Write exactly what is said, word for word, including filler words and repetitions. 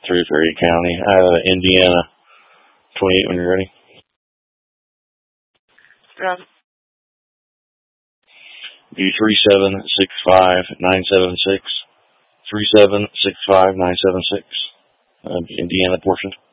through Perry County, uh, Indiana. twenty-eight when you're ready. Um, B three seven six five nine seven six. three seven six five nine seven six. Uh, Indiana portion.